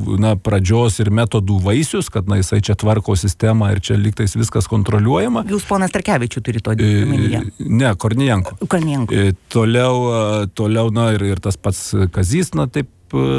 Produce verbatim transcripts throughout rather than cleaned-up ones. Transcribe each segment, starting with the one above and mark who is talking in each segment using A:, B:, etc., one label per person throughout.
A: na, pradžios ir metodų vaisius, kad na, jisai čia tvarko sistemą ir čia lygtais viskas kontroliuojama.
B: Jūs ponas Starkevičių turite to omenyje?
A: Ne, Kornijenko.
B: Kornijenko.
A: Toliau, toliau, na, ir, ir tas pats Kazys, na, taip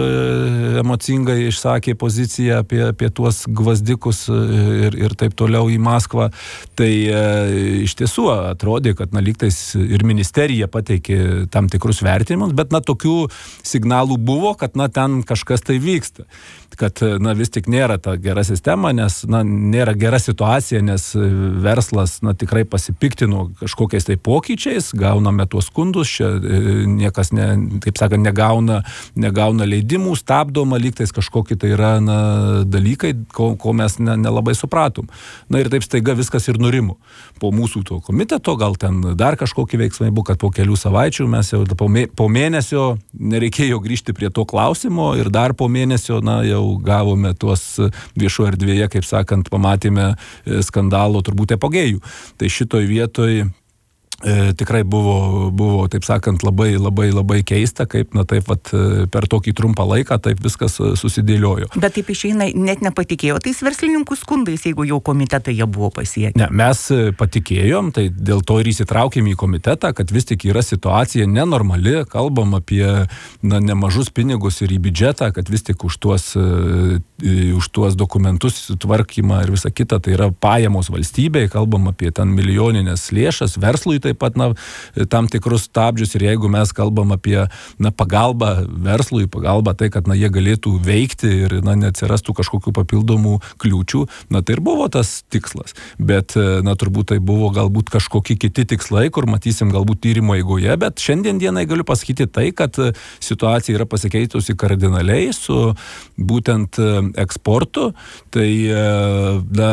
A: emocingai išsakė poziciją apie, apie tuos gvazdikus ir, ir taip toliau į Maskvą. Tai e, iš tiesų atrodė, kad na, lygtais ir ministerija pateikė tam tikrus vertinimus, bet na, tokių signalų buvo, kad na, ten kažkas tai vyksta. Kad na, vis tik nėra ta gera sistema, nes na, nėra gera situacija, nes verslas na, tikrai pasipiktino kažkokiais tai pokyčiais, gauname tuos skundus, čia niekas, ne, kaip sakant, negauna, negauna leidimų, stabdoma, lygtais kažkokie tai yra na, dalykai, ko, ko mes ne, nelabai supratom. Na ir taip staiga viskas ir nurimo. Po mūsų to komiteto, gal ten dar kažkokie veiksmai buvo, kad po kelių savaičių mes jau po, mė, po mėnesio nereikėjo grįžti prie to klausimo ir dar po mėnesio, na, jau gavome tuos viešo erdvėje, kaip sakant, pamatėme skandalo turbūt apogėjų. Tai šitoj vietoj E, tikrai buvo, buvo, taip sakant, labai, labai, labai keista, kaip, na, taip, vat, per tokį trumpą laiką taip viskas susidėliojo.
B: Bet taip išeina, net nepatikėjo tais verslininkų skundais, jeigu jau komitetą jie buvo pasiekę.
A: Ne, mes patikėjom, tai dėl to ir įsitraukėm į komitetą, kad vis tik yra situacija nenormali, kalbam apie na, nemažus pinigus ir į biudžetą, kad vis tik už tuos, už tuos dokumentus tvarkymą ir visą kitą, tai yra pajamos valstybei, kalbam apie ten milijoninės lėšas, verslui taip pat na, tam tikrus stabdžius ir jeigu mes kalbam apie na, pagalbą verslui, pagalbą tai, kad na, jie galėtų veikti ir na, neatsirastų kažkokių papildomų kliūčių, na tai ir buvo tas tikslas. Bet na, turbūt tai buvo galbūt kažkokie kiti tikslai, kur matysim galbūt tyrimo eigoje, bet šiandien dienai galiu pasakyti tai, kad situacija yra pasikeitusi kardinaliai su būtent eksportu, tai na,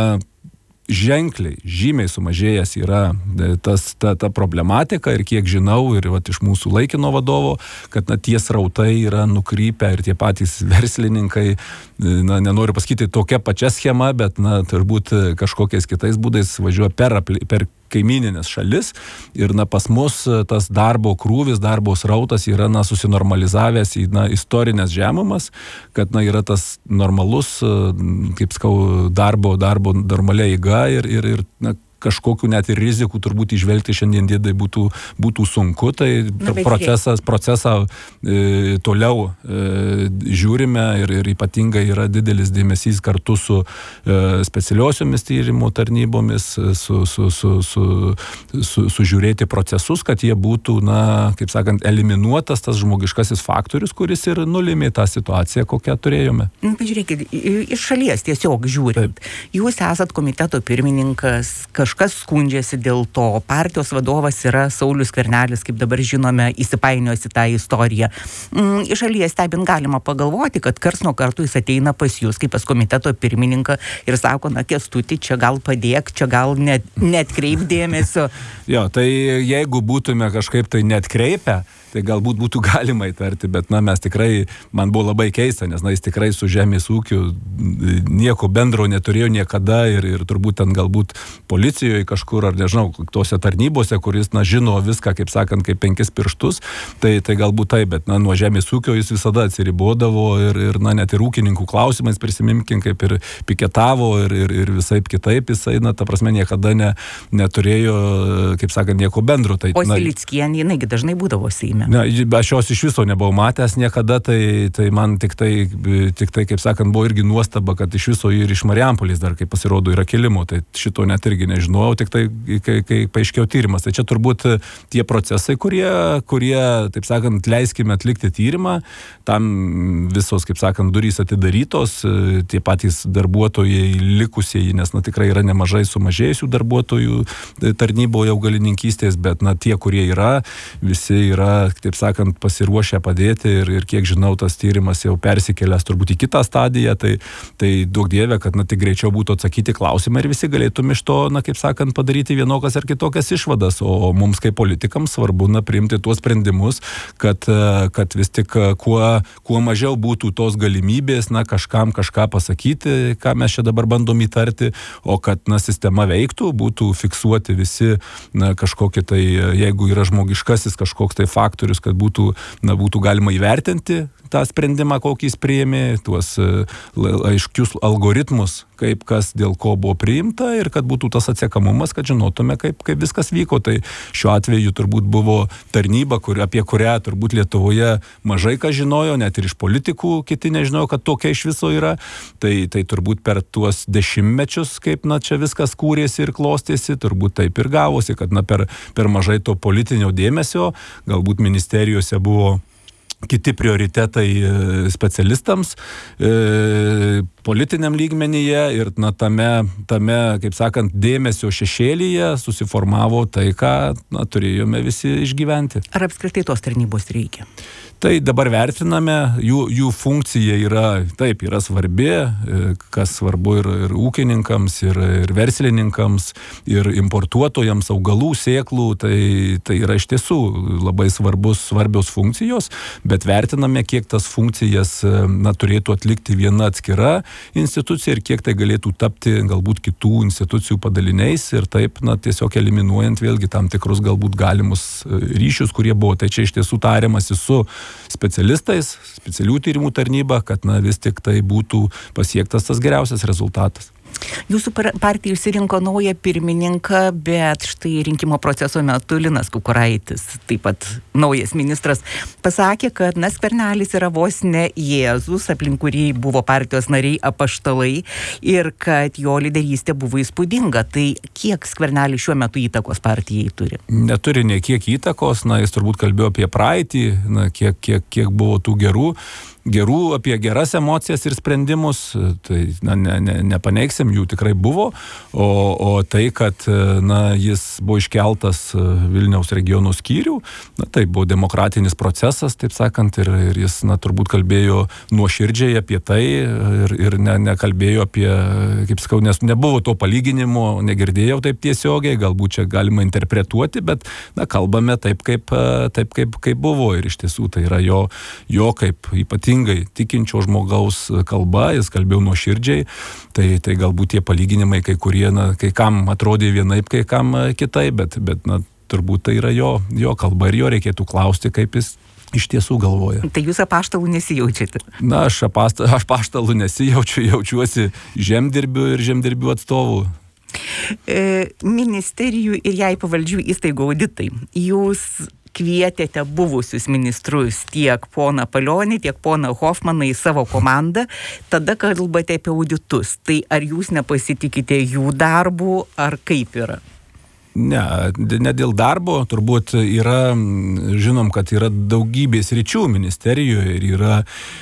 A: ženkliai, žymiai sumažėjęs yra tas, ta, ta problematika ir kiek žinau ir vat, iš mūsų laikino vadovo, kad na, tie srautai yra nukrypę ir tie patys verslininkai, na, nenoriu pasakyti tokia pačia schema, bet na, turbūt kažkokiais kitais būdais važiuoja per, per kaimininės šalis ir na, pas mus tas darbo krūvis, darbo srautas yra na, susinormalizavęs į na, istorinės žemumas, kad na, yra tas normalus, kaip skau, darbo, darbo normalia eiga ir, ir, ir na, kažkokių net ir rizikų turbūt išvelgti šiandien dienai būtų, būtų sunku, tai Na, procesas, procesą e, toliau e, žiūrime ir, ir ypatingai yra didelis dėmesys kartu su e, specialiosiomis tyrimų tarnybomis, su, su, su, su, su, sužiūrėti procesus, kad jie būtų, na, kaip sakant, eliminuotas tas žmogiškasis faktorius, kuris ir nulėmė tą situaciją, kokią turėjome.
B: Na, pažiūrėkit, iš šalies tiesiog žiūrint. Taip. Jūs esat komiteto pirmininkas, kažkas Kažkas skundžiasi dėl to. Partijos vadovas yra Saulius Skvernelis, kaip dabar žinome, įsipainiosi tą istoriją. Mm, iš šalies stebint galima pagalvoti, kad kars nuo kartų jis ateina pas jūs, kaip pas komiteto pirmininką ir sako, na, Kęstuti, čia gal padėk, čia gal net, netkreip dėmesio.
A: Jo, tai jeigu būtume kažkaip tai netkreipę, tai galbūt būtų galima įtarti, bet na, mes tikrai, man buvo labai keista, nes na, jis tikrai su žemės ūkiu nieko bendro neturėjo niekada ir, ir turbūt ten galbūt policijoje kažkur, ar nežinau, tose tarnybose, kuris, na, žino viską, kaip sakant, kaip penkis pirštus, tai, tai galbūt tai, bet na, nuo žemės ūkio jis visada atsiribodavo ir, ir na, net ir ūkininkų klausimais prisimimkim, kaip ir piketavo ir, ir, ir visaip kitaip jisai, na, ta prasme, niekada ne, neturėjo, kaip sakant, nieko bendro. Tai,
B: o Silickienė, jinai dažnai būdavo Seime.
A: Ne, aš jos iš viso nebuvau matęs niekada, tai, tai man tik tai, tik tai, kaip sakant, buvo irgi nuostaba, kad iš viso ir iš Marijampolės dar, kaip pasirodo, yra kelimo, tai šito net irgi nežinojau, tik tai, kai, kai paaiškėjo tyrimas. Tai čia turbūt tie procesai, kurie, kurie, taip sakant, leiskime atlikti tyrimą, tam visos, kaip sakant, durys atidarytos, tie patys darbuotojai likusieji, nes, na, tikrai yra nemažai sumažėjusių darbuotojų tarnyboje augalininkystės, bet, na, tie, kurie yra, visi yra, taip sakant, pasiruošę padėti ir, ir kiek žinau, tas tyrimas jau persikėlęs turbūt į kitą stadiją, tai, tai duok dieve, kad na, tik greičiau būtų atsakyti klausimą ir visi galėtum iš to, na, kaip sakant, padaryti vienokias ar kitokias išvadas, o mums kaip politikams svarbu, na, priimti tuos sprendimus, kad, kad vis tik kuo, kuo mažiau būtų tos galimybės, na, kažkam kažką pasakyti, ką mes čia dabar bandom įtarti, o kad, na, sistema veiktų, būtų fiksuoti visi, na, kažkokie tai, jeigu yra žmogiškasis kažkoks tai faktorius, sektorius, kad būtų, na, būtų galima įvertinti tą sprendimą, kokį jis priėmė, tuos aiškius algoritmus, kaip kas dėl ko buvo priimta ir kad būtų tas atsekamumas, kad žinotume, kaip, kaip viskas vyko. Tai šiuo atveju turbūt buvo tarnyba, kur, apie kurią turbūt Lietuvoje mažai ką žinojo, net ir iš politikų kiti nežinojo, kad tokia iš viso yra. Tai, tai turbūt per tuos dešimtmečius, kaip na, čia viskas kūrėsi ir klostėsi, turbūt taip ir gavosi, kad na, per, per mažai to politinio dėmesio, galbūt ministerijose buvo kiti prioritetai specialistams, e, politiniam lygmenyje ir na, tame, tame, kaip sakant, dėmesio šešėlyje susiformavo tai, ką na, turėjome visi išgyventi.
B: Ar apskritai tos tarnybos reikia?
A: Tai dabar vertiname, jų, jų funkcija yra, taip, yra svarbi, kas svarbu ir, ir ūkininkams, ir, ir verslininkams, ir importuotojams augalų, sėklų, tai, tai yra iš tiesų labai svarbus, svarbios funkcijos, bet vertiname, kiek tas funkcijas na, turėtų atlikti viena atskira institucija ir kiek tai galėtų tapti galbūt kitų institucijų padaliniais ir taip na, tiesiog eliminuojant vėlgi tam tikrus galbūt galimus ryšius, kurie buvo. Tai čia iš tiesų tariamasi su specialistais, specialių tyrimų tarnyba, kad na, vis tik tai būtų pasiektas tas geriausias rezultatas.
B: Jūsų partija išsirinko naują pirmininką, bet štai rinkimo proceso metu Linas Kukuraitis, taip pat naujas ministras, pasakė, kad na, Skvernelis yra vos ne Jėzus, aplink kurį buvo partijos nariai apaštalai ir kad jo lyderystė buvo įspūdinga. Tai kiek Skvernelis šiuo metu įtakos partijai turi?
A: Neturi nei kiek įtakos, na, jis turbūt kalbėjo apie praeitį, na, kiek, kiek, kiek buvo tų gerų. gerų, apie geras emocijas ir sprendimus, tai na, ne, ne, nepaneigsim, jų tikrai buvo, o, o tai, kad na, jis buvo iškeltas Vilniaus regionų skyrių, na, tai buvo demokratinis procesas, taip sakant, ir, ir jis na, turbūt kalbėjo nuoširdžiai apie tai ir, ir ne, nekalbėjo apie, kaip sakau, nes nebuvo to palyginimo, negirdėjau taip tiesiogiai, galbūt čia galima interpretuoti, bet na, kalbame taip kaip, taip, kaip, kaip buvo ir iš tiesų tai yra jo, jo kaip ypatingai tikinčio žmogaus kalba, jis kalbėjo nuoširdžiai, tai, tai galbūt tie palyginimai kai kurie, na, kai kam atrodė vienaip, kai kam kitaip, bet, bet na, turbūt tai yra jo, jo kalba ir jo reikėtų klausti, kaip jis iš tiesų galvoja.
B: Tai jūs apaštalų nesijaučiate?
A: Na, aš apaštalų nesijaučiu, jaučiuosi žemdirbių ir žemdirbių atstovų.
B: E, ministerijų ir jai pavaldžių įstaigų auditai. Jūs kvietėte buvusius ministrus tiek poną Palionį, tiek poną Hofmaną į savo komandą, tada kalbate apie auditus. Tai ar jūs nepasitikite jų darbų, ar kaip yra?
A: Ne, ne dėl darbo, turbūt yra, žinom, kad yra daugybės ryčių ministerijoje ir yra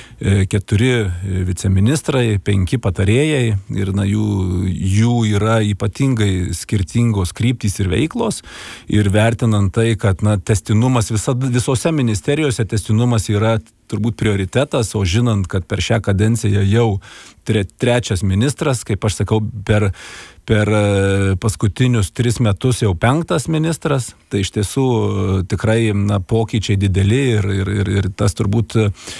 A: keturi viceministrai, penki patarėjai ir na, jų, jų yra ypatingai skirtingos kryptys ir veiklos ir vertinant tai, kad na, tęstinumas visa, visose ministerijose tęstinumas yra turbūt prioritetas, o žinant, kad per šią kadenciją jau tre, trečias ministras, kaip aš sakau, per per paskutinius tris metus jau penktas ministras, tai iš tiesų tikrai na, pokyčiai dideli ir, ir, ir, ir tas turbūt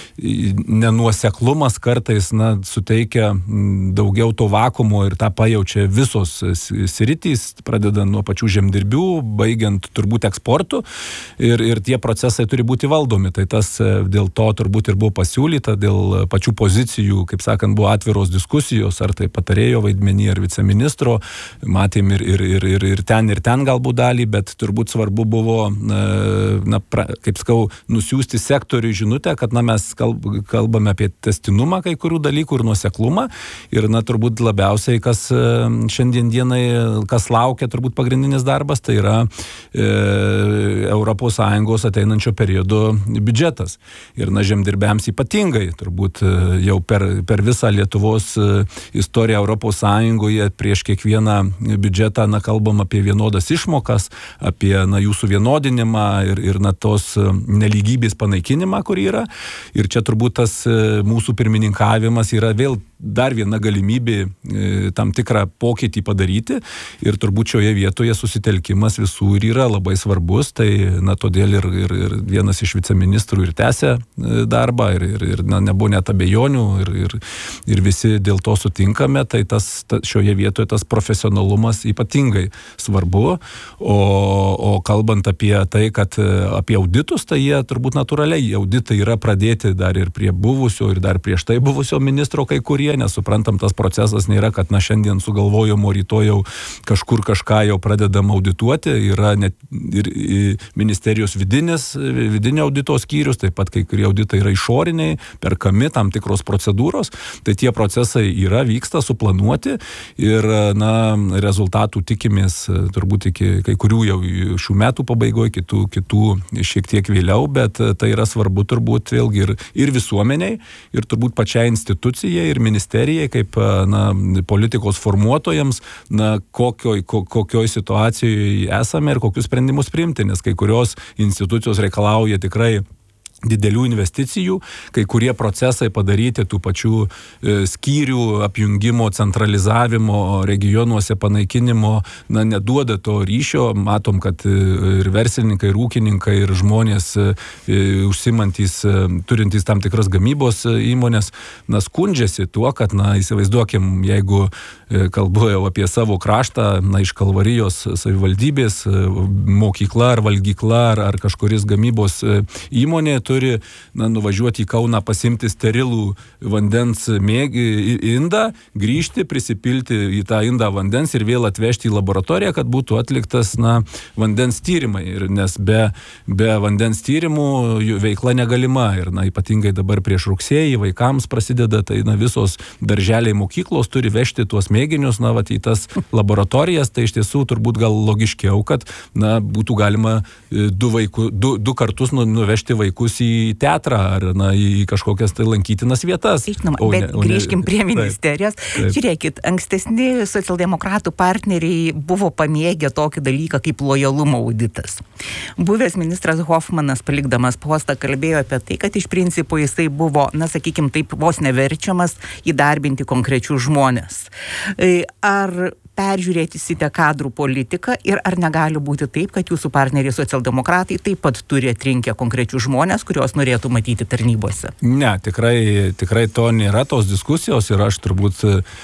A: nenuoseklumas kartais na, suteikia daugiau to vakumo ir tą pajaučia visos sritys, pradedant nuo pačių žemdirbių, baigiant turbūt eksportu ir, ir tie procesai turi būti valdomi. Tai tas dėl to turbūt ir buvo pasiūlyta, dėl pačių pozicijų, kaip sakant, buvo atviros diskusijos, ar tai patarėjo vaidmenį, ar viceministro. Matėm ir, ir, ir, ir, ir ten, ir ten galbūt dalį, bet turbūt svarbu buvo, na, pra, kaip skau, nusiųsti sektoriui žinutę, kad na, mes kalb, kalbame apie tęstinumą kai kurių dalykų ir nuoseklumą. Ir na, turbūt labiausiai, kas šiandien dienai, kas laukia, turbūt pagrindinis darbas, tai yra e, Europos Sąjungos ateinančio periodo biudžetas. Ir na, žemdirbiams ypatingai, turbūt jau per, per visą Lietuvos istoriją Europos Sąjungoje prieš kiekvieną vieną biudžetą, na, kalbam apie vienodas išmokas, apie, na, jų suvienodinimą ir, ir, na, tos nelygybės panaikinimą, kur yra. Ir čia turbūt tas mūsų pirmininkavimas yra vėl dar viena galimybė tam tikrą pokytį padaryti ir turbūt šioje vietoje susitelkimas visų ir yra labai svarbus, tai na, todėl ir, ir, ir vienas iš viceministrų ir tęsė darbą ir, ir, ir na, nebuvo net abejonių ir, ir, ir visi dėl to sutinkame, tai tas, ta, šioje vietoje tas profesionalumas ypatingai svarbu, o, o kalbant apie tai, kad apie auditus, tai jie turbūt natūraliai, auditai yra pradėti dar ir prie buvusio ir dar prieš tai buvusio ministro kai kurie, nes suprantam, tas procesas nėra, kad na šiandien sugalvojom, o rytoj jau kažkur kažką jau pradedam audituoti, yra net ir ministerijos vidinis, vidinio audito skyrius, taip pat kai kurie auditai yra išoriniai, perkami tam tikros procedūros, tai tie procesai yra, vyksta, suplanuoti ir na, rezultatų tikimės turbūt iki kai kurių jau šių metų pabaigoje, kitų, kitų šiek tiek vėliau, bet tai yra svarbu turbūt vėlgi ir, ir visuomeniai, ir turbūt pačiai institucijai ir ministerijai, kaip na, politikos formuotojams, na, kokioj, kokioj situacijoje esame ir kokius sprendimus priimti, nes kai kurios institucijos reikalauja tikrai didelių investicijų, kai kurie procesai padaryti tų pačių e, skyrių, apjungimo, centralizavimo, regionuose panaikinimo, na, neduoda to ryšio. Matom, kad ir verslininkai, ir ūkininkai, ir žmonės e, užsimantys, e, turintys tam tikras gamybos įmonės, na, skundžiasi tuo, kad, na, įsivaizduokim, jeigu e, kalbu jau apie savo kraštą, na, iš Kalvarijos savivaldybės, e, mokykla ar valgykla ar, ar kažkuris gamybos e, įmonė turi na, nuvažiuoti į Kauną, pasimti sterilų vandens mėgį, indą, grįžti, prisipilti į tą indą vandens ir vėl atvežti į laboratoriją, kad būtų atliktas na, vandens tyrimai. Ir, nes be, be vandens tyrimų veikla negalima. Ir na, ypatingai dabar prieš rugsėjį vaikams prasideda, tai na, visos darželiai mokyklos turi vežti tuos mėginius na, vat, į tas laboratorijas. Tai iš tiesų turbūt gal logiškiau, kad na, būtų galima du, vaiku, du, du kartus nu, nuvežti vaikus į teatrą ar na, į kažkokias tai lankytinas vietas.
B: Žinoma, o bet ne, grįžkim ne, prie ministerijos. Taip, taip. Žiūrėkit, ankstesni socialdemokratų partneriai buvo pamėgę tokį dalyką kaip lojalumo auditas. Buvęs ministras Hoffmanas, palikdamas postą, kalbėjo apie tai, kad iš principo jisai buvo, na, sakykim, taip vos neverčiamas įdarbinti konkrečius žmonės. Ar peržiūrėsite kadrų politiką ir ar negali būti taip, kad jūsų partneriai socialdemokratai taip pat turi atrinkę konkrečius žmonės, kuriuos norėtų matyti tarnybose?
A: Ne, tikrai, tikrai to nėra tos diskusijos ir aš turbūt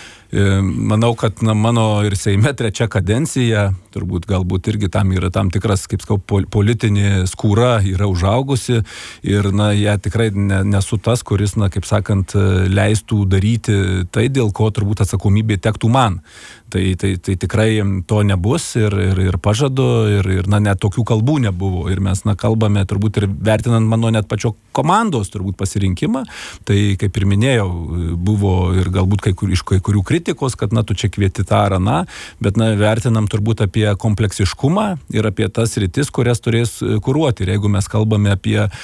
A: manau, kad na, mano ir Seime trečia kadencija, turbūt galbūt irgi tam yra tam tikras, kaip skau, politinė skūra yra užaugusi ir na, jie tikrai ne, nesu tas, kuris, na, kaip sakant, leistų daryti tai, dėl ko turbūt atsakomybė tektų man. Tai, tai, tai tikrai to nebus ir, ir, ir pažadu ir, ir na, net tokių kalbų nebuvo ir mes na, kalbame turbūt ir vertinant mano net pačio komandos turbūt pasirinkimą, tai kaip ir minėjau, buvo ir galbūt kai kur, iš kai kurių kritikos, kad na, tu čia kvieti tą ar aną, bet na, vertinam turbūt apie kompleksiškumą ir apie tas rytis, kurias turės kuruoti. Ir jeigu mes kalbame apie e,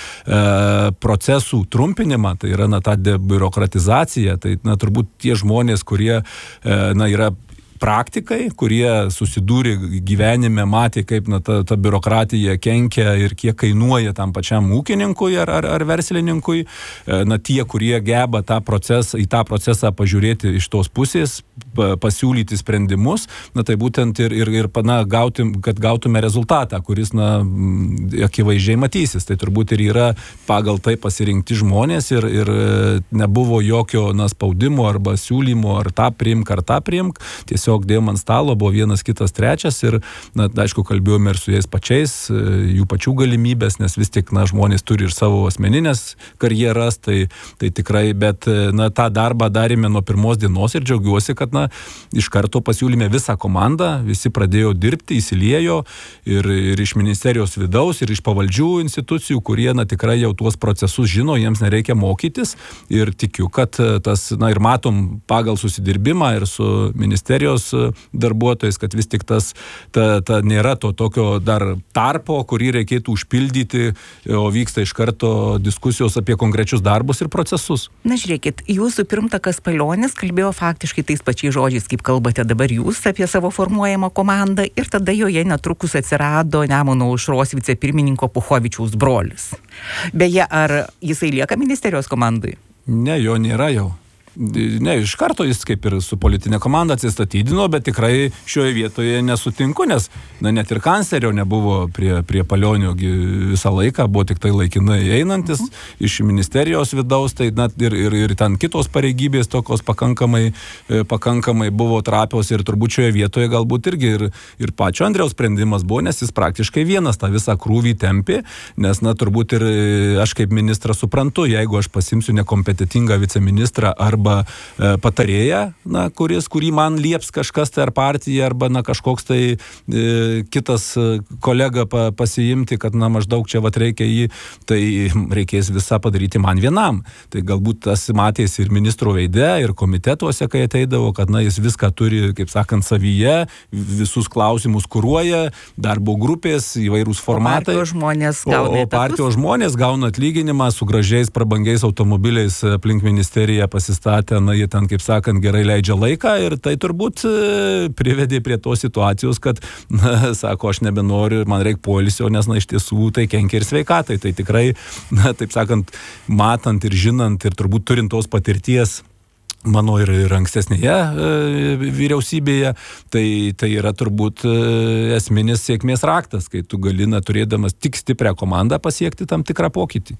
A: procesų trumpinimą, tai yra na, ta debiurokratizacija, tai na, turbūt tie žmonės, kurie e, na, yra praktikai, kurie susidūrė gyvenime, matė, kaip na, ta, ta biurokratija kenkia ir kiek kainuoja tam pačiam ūkininkui ar, ar, ar verslininkui, na, tie, kurie geba tą procesą, į tą procesą pažiūrėti iš tos pusės, pasiūlyti sprendimus, na, tai būtent ir, ir, ir na, gauti, kad gautume rezultatą, kuris na, akivaizdžiai matysis. Tai turbūt ir yra pagal tai pasirinkti žmonės ir, ir nebuvo jokio na, spaudimo arba siūlymo, ar tą priimk, ar tą priimk. Tiesiog dėjom ant stalo, buvo vienas, kitas, trečias ir, na, aišku, kalbėjome ir su jais pačiais, jų pačių galimybės, nes vis tik, na, žmonės turi ir savo asmeninės karjeras, tai, tai tikrai, bet, na, tą darbą darėme nuo pirmos dienos ir džiaugiuosi, kad, na, iš karto pasiūlėme visą komandą, visi pradėjo dirbti, įsiliejo ir, ir iš ministerijos vidaus, ir iš pavaldžių institucijų, kurie, na, tikrai jau tuos procesus žino, jiems nereikia mokytis ir tikiu, kad tas, na, ir matom pagal susidirbimą ir su ministerijos darbuotojais, kad vis tik tas, ta, ta nėra to tokio dar tarpo, kurį reikėtų užpildyti, o vyksta iš karto diskusijos apie konkrečius darbus ir procesus.
B: Na, žiūrėkit, jūsų pirmtakas Palionis kalbėjo faktiškai tais pačiais žodžiais, kaip kalbate dabar jūs apie savo formuojamą komandą ir tada joje netrukus atsirado Nemuno aušros vicepirmininko Puchovičiaus brolis. Beje, ar jisai lieka ministerijos komandai?
A: Ne, jo nėra jau. Ne, iš karto jis kaip ir su politinė komanda atsistatydino, bet tikrai šioje vietoje nesutinku, nes na, net ir kanclerio nebuvo prie, prie Palionio visą laiką, buvo tik tai laikinai einantis mhm. iš ministerijos vidaus, tai na, ir, ir, ir ten kitos pareigybės tokios pakankamai, pakankamai buvo trapios ir turbūt šioje vietoje galbūt irgi ir, ir pačio Andriaus sprendimas buvo, nes jis praktiškai vienas tą visą krūvį tempė, nes na, turbūt ir aš kaip ministras suprantu, jeigu aš pasimsiu nekompetitingą viceministrą arba e, patarėją, na, kuris, kurį man lieps kažkas tai ar partija, arba na, kažkoks tai e, kitas kolega pa, pasiimti, kad na, maždaug čia vat reikia jį, tai reikės visą padaryti man vienam. Tai galbūt tas matės ir ministro veide, ir komitetuose, kai ateidavo, kad na, jis viską turi, kaip sakant, savyje, visus klausimus kuruoja, darbo grupės, įvairūs formatai.
B: O partijos žmonės gauna,
A: o, o partijos žmonės gauna atlyginimą su gražiais prabangiais automobiliais aplink ministeriją pasistatę, na, jie ten, kaip sakant, gerai leidžia laiką ir tai turbūt privedė prie tos situacijos, kad, na, sako, aš nebenoriu, man reikia poilsio, nes, na, iš tiesų tai kenkia ir sveikatai. Tai tikrai, na, taip sakant, matant ir žinant ir turbūt turint tos patirties, mano ir, ir ankstesnėje e, vyriausybėje, tai, tai yra turbūt e, esminis sėkmės raktas, kai tu gali, na, turėdamas tik stiprią komandą pasiekti tam tikrą pokytį.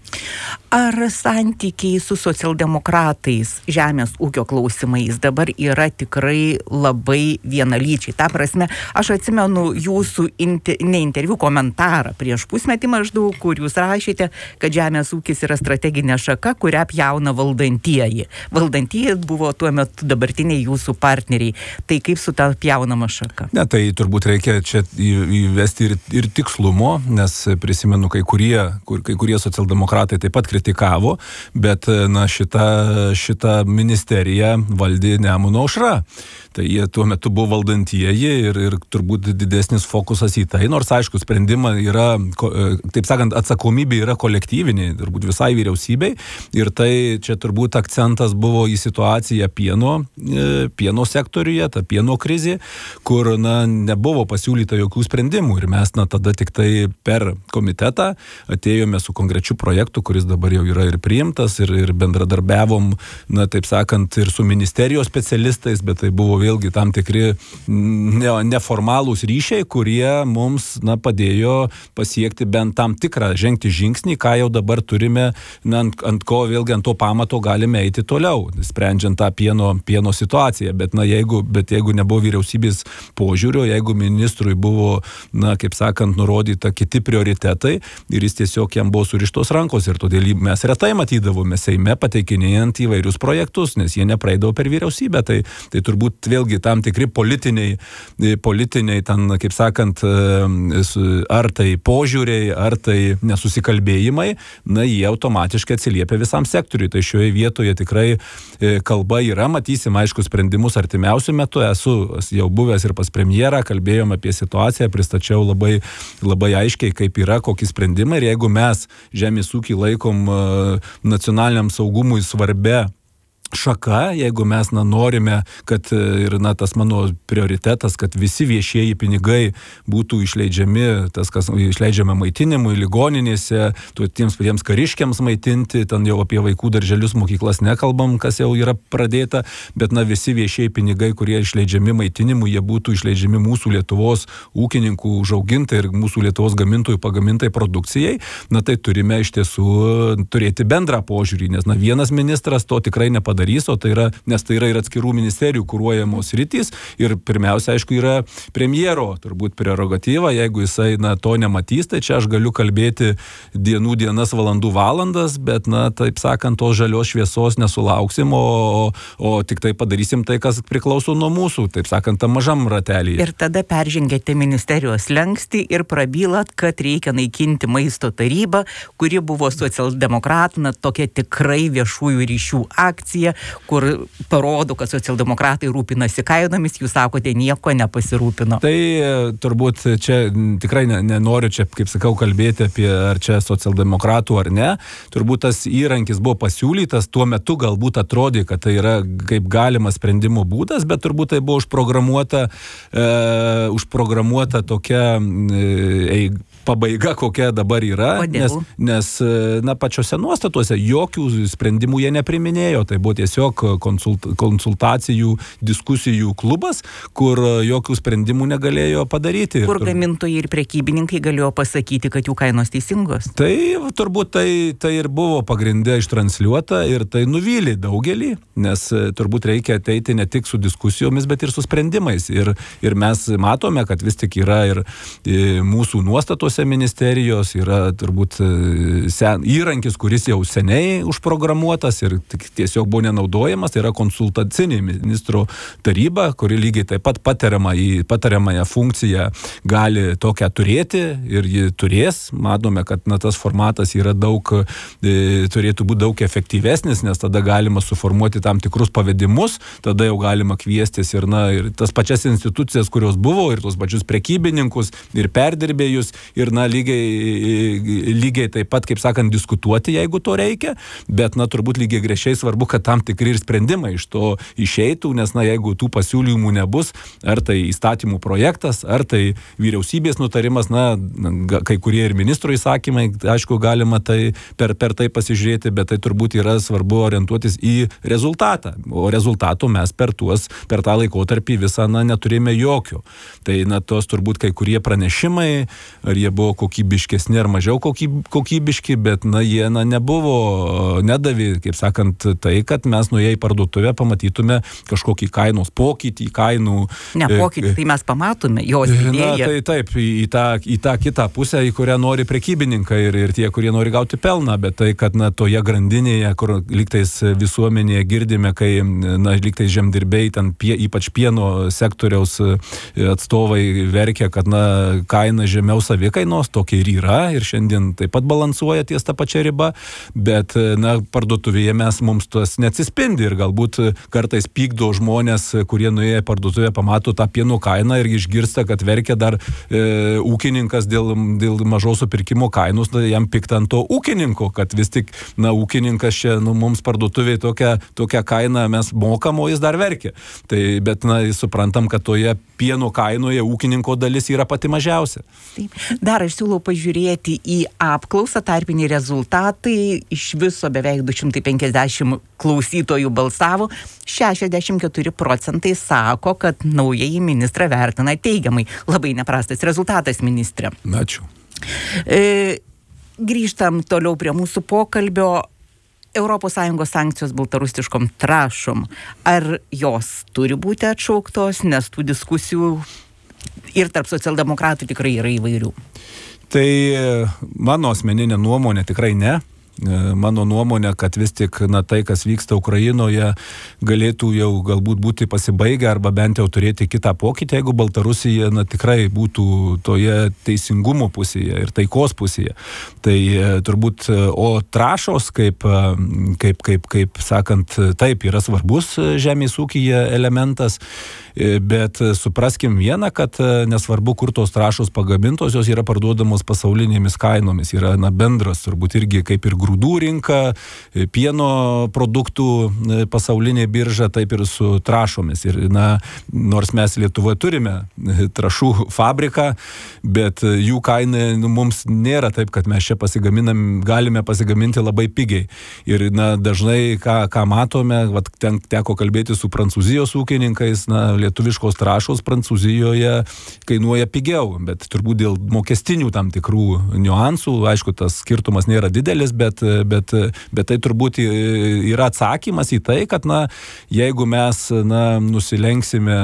B: Ar santykiai su socialdemokratais žemės ūkio klausimais dabar yra tikrai labai vienalyčiai? Ta prasme, aš atsimenu jūsų inter, ne interviu komentarą prieš pusmetį maždaug, kur jūs rašėte, kad žemės ūkis yra strateginė šaka, kurią pjauna valdantieji. Valdantieji buvo buvo tuo metu dabartiniai jūsų partneriai. Tai kaip su ta pjaunama šaka?
A: Ne, tai turbūt reikia čia įvesti ir, ir tikslumo, nes prisimenu, kai kurie, kur, kai kurie socialdemokratai taip pat kritikavo, bet na, šitą, šitą ministeriją valdė Nemuno aušra. Tai jie tuo metu buvo valdantieji ir, ir turbūt didesnis fokusas į tai, nors aišku, sprendimai yra, taip sakant, atsakomybė yra kolektyvinė, turbūt visai vyriausybei ir tai čia turbūt akcentas buvo į situaciją pieno, pieno sektoriuje, ta pieno krizė, kur na, nebuvo pasiūlyta jokių sprendimų ir mes na, tada tik tai per komitetą atėjome su konkrečiu projektu, kuris dabar jau yra ir priimtas ir, ir bendradarbiavom, na, taip sakant, ir su ministerijos specialistais, bet tai buvo vėlgi tam tikri ne, neformalūs ryšiai, kurie mums na, padėjo pasiekti bent tam tikrą žengti žingsnį, ką jau dabar turime, na, ant, ant ko vėlgi ant to pamato galime eiti toliau, sprendžiant tą pieno, pieno situaciją. Bet, na, jeigu, bet jeigu nebuvo vyriausybės požiūrio, jeigu ministrui buvo, na, kaip sakant, nurodyta kiti prioritetai ir jis tiesiog jam buvo surištos rankos ir todėl mes retai matydavome Seime pateikinėjant įvairius projektus, nes jie nepraeidavo per vyriausybę. Tai, tai turbūt vėlgi tam tikri politiniai, politiniai ten, kaip sakant, ar tai požiūriai, ar tai nesusikalbėjimai, na, jie automatiškai atsiliepia visam sektoriui. Tai šioje vietoje tikrai kalba yra, matysim, aišku, sprendimus artimiausių metų. Esu jau buvęs ir pas premjerą, kalbėjom apie situaciją, pristačiau labai, labai aiškiai, kaip yra, kokie sprendimai. Ir jeigu mes žemės ūkį laikom nacionaliniam saugumui svarbia šaka, jeigu mes na, norime, kad ir na, tas mano prioritetas, kad visi viešieji pinigai būtų išleidžiami, tas, kas išleidžiama maitinimui, ligoninėse, tiems patiems kariškiams maitinti, ten jau apie vaikų darželius, mokyklas nekalbam, kas jau yra pradėta, bet na, visi viešieji pinigai, kurie išleidžiami maitinimui, jie būtų išleidžiami mūsų Lietuvos ūkininkų užaugintai ir mūsų Lietuvos gamintojų pagamintai produkcijai, na tai turime iš tiesų turėti bendrą požiūrį, nes na, vienas ministras to tikrai nepadarys. O tai yra, nes tai yra ir atskirų ministerijų kuruojamos rytys ir pirmiausia, aišku, yra premjero turbūt prerogatyva, jeigu jisai na, to nematys, tai čia aš galiu kalbėti dienų dienas, valandų valandas, bet, na, taip sakant, tos žalios šviesos nesulauksim, o, o, o tik tai padarysim tai, kas priklauso nuo mūsų, taip sakant, tam mažam ratelyje.
B: Ir tada peržengėte ministerijos slenkstį ir prabylat, kad reikia naikinti maisto tarybą, kuri buvo socialdemokratų, na, tokia tikrai viešųjų ryšių akcija, kur parodo, kad socialdemokratai rūpinasi kainomis, jūs sakote, nieko nepasirūpino.
A: Tai turbūt čia tikrai nenoriu čia, kaip sakau, kalbėti apie ar čia socialdemokratų ar ne. Turbūt tas įrankis buvo pasiūlytas, tuo metu galbūt atrodė, kad tai yra kaip galimas sprendimo būdas, bet turbūt tai buvo užprogramuota, e, užprogramuota tokia e, pabaiga, kokia dabar yra, nes, nes na, pačiose nuostatuose jokių sprendimų jie nepriminėjo. Tai buvo tiesiog konsult, konsultacijų, diskusijų klubas, kur jokių sprendimų negalėjo padaryti.
B: Kur gamintojai ir prekybininkai galėjo pasakyti, kad jų kainos teisingos?
A: Tai turbūt tai, tai ir buvo pagrindė ištransliuota ir tai nuvylė daugelį, nes turbūt reikia ateiti ne tik su diskusijomis, bet ir su sprendimais. Ir, ir mes matome, kad vis tik yra ir mūsų nuostatose ministerijos, yra turbūt sen, įrankis, kuris jau seniai užprogramuotas ir tiesiog buvo nenaudojamas, tai yra konsultacinė ministro taryba, kuri lygiai taip pat patariamą į patariamąją funkciją gali tokią turėti ir ji turės. Matome, kad na, tas formatas yra daug, e, turėtų būti daug efektyvesnis, nes tada galima suformuoti tam tikrus pavedimus, tada jau galima kviestis ir, na, ir tas pačias institucijas, kurios buvo, ir tos pačius prekybininkus, ir perdirbėjus, ir na, lygiai, lygiai taip pat, kaip sakant, diskutuoti, jeigu to reikia, bet na, turbūt lygiai grešiai svarbu, kad tam tikri ir sprendimai iš to išeitų, nes na, jeigu tų pasiūlymų nebus, ar tai įstatymų projektas, ar tai vyriausybės nutarimas, na, kai kurie ir ministro įsakymai, aišku, galima tai per, per tai pasižiūrėti, bet tai turbūt yra svarbu orientuotis į rezultatą, o rezultatų mes per tuos, per tą laikotarpį visą, na, neturime jokio. Tai, na, tos turbūt kai kurie pranešimai, ar jie buvo kokybiškesni ar mažiau kokybiški, bet, na, jie, na, nebuvo, nedavė, kaip sakant, tai, kad mes nuėję į parduotuvę pamatytume kažkokį kainos pokytį, kainų...
B: Ne, pokytį, tai mes pamatome, jos didėja.
A: Na, tai taip, į tą, į tą kitą pusę, į kurią nori prekybininkai ir, ir tie, kurie nori gauti pelną, bet tai, kad, na, toje grandinėje, kur lygtais visuomenėje girdime, kai, na, lygtais žemdirbiai, ten pie, ypač pieno sektoriaus atstovai verkia, kad, na, kaina žemiau savikainos, tokia ir yra, ir šiandien taip pat balansuoja ties tą pačią ribą, bet, na, parduotuvėje mes mums tas neatsispindi ir galbūt kartais pykdo žmonės, kurie nuėję parduotuvę pamato tą pieno kainą ir išgirsta, kad verkia dar e, ūkininkas dėl, dėl mažos supirkimo kainos, tai jam pikta ant to ūkininko, kad vis tik, na, ūkininkas čia, nu, mums parduotuvėje tokią, tokią kainą mes mokam, o jis dar verkia. Tai, bet, na, suprantam, kad toje pieno kainoje ūkininko dalis yra pati mažiausia.
B: Taip. Dar aš siūlau pažiūrėti į apklausą, tarpiniai rezultatai, iš viso beveik du šimtai penkiasdešimt klausytojų balsavo, šešiasdešimt keturi procentai sako, kad naujai ministrą vertina teigiamai. Labai neprastas rezultatas, ministrė.
A: Ačiū.
B: E, grįžtam toliau prie mūsų pokalbio. Europos Sąjungos sankcijos baltarusiškom trąšom. Ar jos turi būti atšauktos, nes tų diskusijų ir tarp socialdemokratų tikrai yra įvairių?
A: Tai mano asmeninė nuomonė tikrai ne. Mano nuomonė, kad vis tik, na, tai, kas vyksta Ukrainoje, galėtų jau galbūt būti pasibaigę arba bent jau turėti kitą pokytį, jeigu Baltarusija, na, tikrai būtų toje teisingumo pusėje ir taikos pusėje. Tai turbūt, o trąšos, kaip, kaip, kaip, kaip sakant, taip yra svarbus žemės ūkyje elementas, bet supraskim vieną, kad nesvarbu, kur tos trąšos pagamintos, jos yra parduodamos pasaulinėmis kainomis. Yra, na, bendras, turbūt irgi kaip ir grūdų rinka, pieno produktų pasaulinė birža, taip ir su trąšomis. Ir, na, nors mes Lietuvoje turime trąšų fabriką, bet jų kaina, nu, mums nėra taip, kad mes čia pasigaminam, galime pasigaminti labai pigiai. Ir, na, dažnai, ką, ką matome, vat, ten teko kalbėti su prancūzijos ūkininkais, na, lietuviškos trąšos Prancūzijoje kainuoja pigiau, bet turbūt dėl mokestinių tam tikrų niuansų, aišku, tas skirtumas nėra didelis, bet, bet, bet tai turbūt yra atsakymas į tai, kad, na, jeigu mes, na, nusilenksime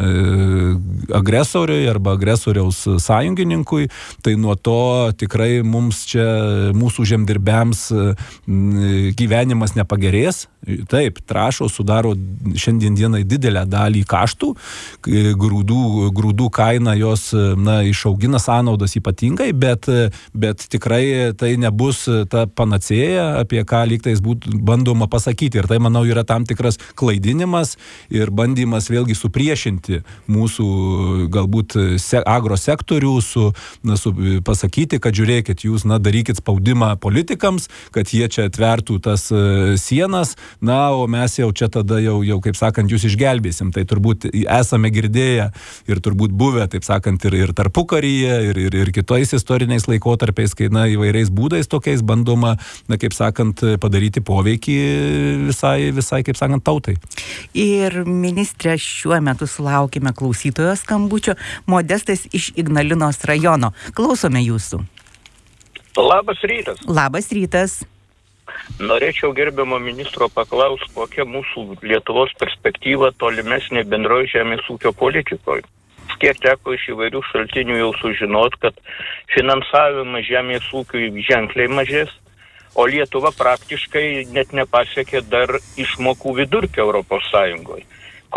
A: agresoriui arba agresoriaus sąjungininkui, tai nuo to tikrai mums čia, mūsų žemdirbiams gyvenimas nepagerės. Taip, trąšos sudaro šiandien dienai didelę dalį kaštų, grūdų, grūdų kaina jos, na, išaugina sąnaudas ypatingai, bet, bet tikrai tai nebus ta panacėja, apie ką lygtais būtų bandoma pasakyti. Ir tai, manau, yra tam tikras klaidinimas ir bandymas vėlgi supriešinti mūsų galbūt se, agro sektorių, su, na, su, pasakyti, kad žiūrėkit, jūs, na, darykit spaudimą politikams, kad jie čia atvertų tas sienas, na, o mes jau čia tada jau, jau kaip sakant, jūs išgelbėsim. Tai turbūt esame girdėję ir turbūt buvę, taip sakant, ir, ir tarpukaryje, ir, ir, ir kitais istoriniais laikotarpiais, kai, na, įvairiais būdais tokiais bandoma na, kaip sakant, padaryti poveikį visai, visai, kaip sakant, tautai.
B: Ir ministrė, šiuo metu sulaukime klausytojo skambučio. Modestas iš Ignalinos rajono. Klausome jūsų.
C: Labas rytas.
B: Labas rytas.
C: Norėčiau gerbiamo ministro paklaus, kokia mūsų Lietuvos perspektyva tolimesnė bendroji žemės ūkio politikoje. Kiek teko iš įvairių šaltinių jau sužinot, kad finansavimas žemės ūkiui ženkliai mažės, o Lietuva praktiškai net nepasiekė dar išmokų vidurkio Europos Sąjungoje.